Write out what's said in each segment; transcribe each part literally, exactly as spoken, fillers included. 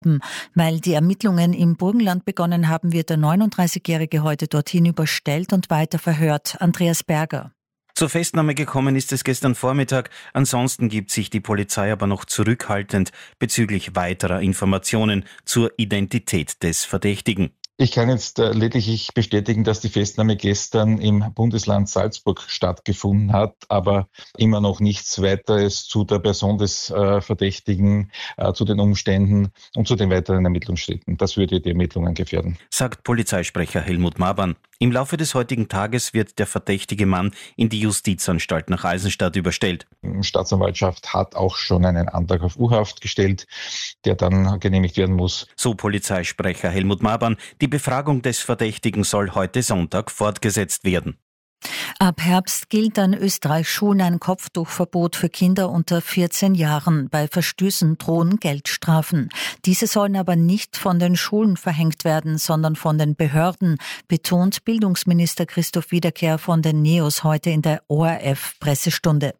stoppen. Weil die Ermittlungen im Burgenland begonnen haben, wird der neununddreißigjährige heute dorthin überstellt und weiter verhört. Andreas Berger. Zur Festnahme gekommen ist es gestern Vormittag. Ansonsten gibt sich die Polizei aber noch zurückhaltend bezüglich weiterer Informationen zur Identität des Verdächtigen. Ich kann jetzt äh, lediglich bestätigen, dass die Festnahme gestern im Bundesland Salzburg stattgefunden hat, aber immer noch nichts weiteres zu der Person des äh, Verdächtigen, äh, zu den Umständen und zu den weiteren Ermittlungsschritten. Das würde die Ermittlungen gefährden, sagt Polizeisprecher Helmut Mabern. Im Laufe des heutigen Tages wird der verdächtige Mann in die Justizanstalt nach Eisenstadt überstellt. Die Staatsanwaltschaft hat auch schon einen Antrag auf U-Haft gestellt, der dann genehmigt werden muss. So Polizeisprecher Helmut Mabern. Die Befragung des Verdächtigen soll heute Sonntag fortgesetzt werden. Ab Herbst gilt an Österreichs Schulen ein Kopftuchverbot für Kinder unter vierzehn Jahren. Bei Verstößen drohen Geldstrafen. Diese sollen aber nicht von den Schulen verhängt werden, sondern von den Behörden, betont Bildungsminister Christoph Wiederkehr von den Neos heute in der O R F-Pressestunde.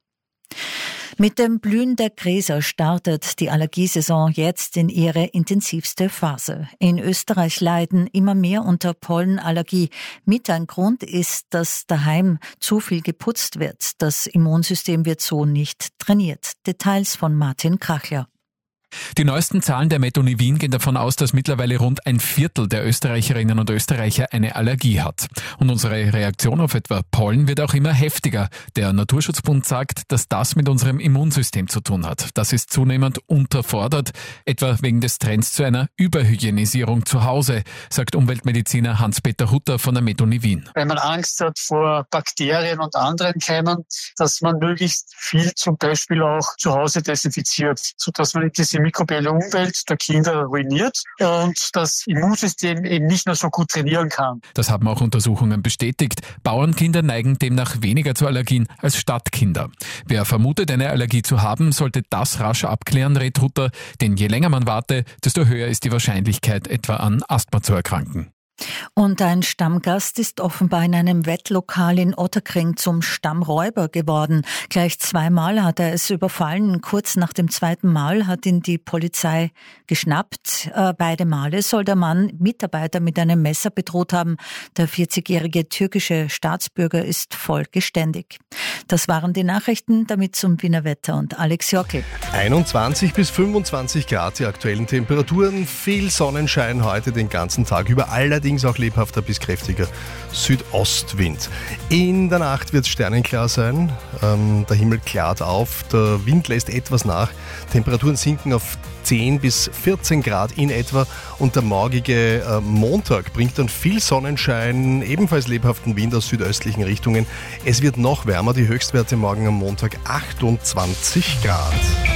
Mit dem Blühen der Gräser startet die Allergiesaison jetzt in ihre intensivste Phase. In Österreich leiden immer mehr unter Pollenallergie. Mit ein Grund ist, dass daheim zu viel geputzt wird. Das Immunsystem wird so nicht trainiert. Details von Martin Krachler. Die neuesten Zahlen der Methoni Wien gehen davon aus, dass mittlerweile rund ein Viertel der Österreicherinnen und Österreicher eine Allergie hat. Und unsere Reaktion auf etwa Pollen wird auch immer heftiger. Der Naturschutzbund sagt, dass das mit unserem Immunsystem zu tun hat. Das ist zunehmend unterfordert, etwa wegen des Trends zu einer Überhygienisierung zu Hause, sagt Umweltmediziner Hans-Peter Hutter von der Methoni Wien. Wenn man Angst hat vor Bakterien und anderen Keimen, dass man möglichst viel zum Beispiel auch zu Hause desinfiziert, sodass man diese mikrobielle Umwelt der Kinder ruiniert und das Immunsystem eben nicht mehr so gut trainieren kann. Das haben auch Untersuchungen bestätigt. Bauernkinder neigen demnach weniger zu Allergien als Stadtkinder. Wer vermutet, eine Allergie zu haben, sollte das rasch abklären, rät Hutter, denn je länger man warte, desto höher ist die Wahrscheinlichkeit, etwa an Asthma zu erkranken. Und ein Stammgast ist offenbar in einem Wettlokal in Otterkring zum Stammräuber geworden. Gleich zweimal hat er es überfallen. Kurz nach dem zweiten Mal hat ihn die Polizei geschnappt. Äh, beide Male soll der Mann Mitarbeiter mit einem Messer bedroht haben. Der vierzigjährige türkische Staatsbürger ist voll geständig. Das waren die Nachrichten, damit zum Wiener Wetter und Alex Jockel. einundzwanzig bis fünfundzwanzig Grad die aktuellen Temperaturen. Viel Sonnenschein heute den ganzen Tag über, allerdings auch lebhafter bis kräftiger Südostwind. In der Nacht wird es sternenklar sein, ähm, der Himmel klart auf, der Wind lässt etwas nach, Temperaturen sinken auf zehn bis vierzehn Grad in etwa und der morgige äh, Montag bringt dann viel Sonnenschein, ebenfalls lebhaften Wind aus südöstlichen Richtungen. Es wird noch wärmer, die Höchstwerte morgen am Montag achtundzwanzig Grad.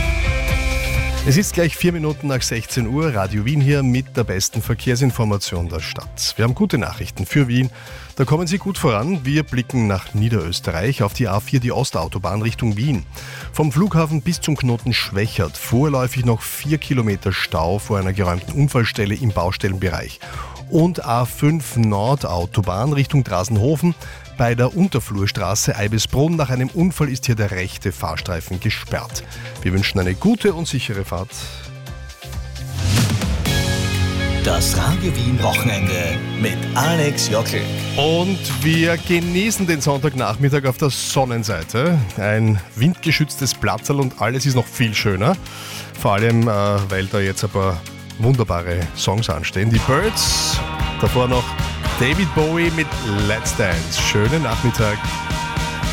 Es ist gleich vier Minuten nach sechzehn Uhr, Radio Wien hier mit der besten Verkehrsinformation der Stadt. Wir haben gute Nachrichten für Wien. Da kommen Sie gut voran. Wir blicken nach Niederösterreich auf die A vier, die Ostautobahn Richtung Wien. Vom Flughafen bis zum Knoten Schwächert vorläufig noch vier Kilometer Stau vor einer geräumten Unfallstelle im Baustellenbereich. Und A fünf Nordautobahn Richtung Drasenhofen. Bei der Unterflurstraße Eibisbrunn nach einem Unfall ist hier der rechte Fahrstreifen gesperrt. Wir wünschen eine gute und sichere Fahrt. Das Radio Wien Wochenende mit Alex Jockel. Und wir genießen den Sonntagnachmittag auf der Sonnenseite. Ein windgeschütztes Platzerl und alles ist noch viel schöner. Vor allem, äh, weil da jetzt ein paar wunderbare Songs anstehen. Die Birds, davor noch David Bowie mit Let's Dance. Schönen Nachmittag.